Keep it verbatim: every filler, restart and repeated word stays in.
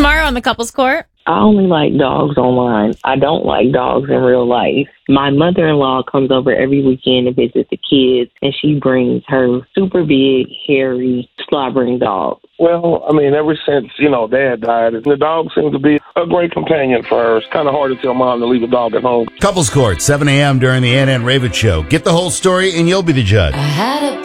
Tomorrow on the Couples Court. I only like dogs online. I don't like dogs in real life. My mother-in-law comes over every weekend to visit the kids, and she brings her super big, hairy, slobbering dog. Well, I mean, ever since, you know, Dad died, the dog seems to be a great companion for her. It's kind of hard to tell Mom to leave a dog at home. Couples Court, seven a.m. during the Ann Ann Ravitch Show. Get the whole story, and you'll be the judge. I had a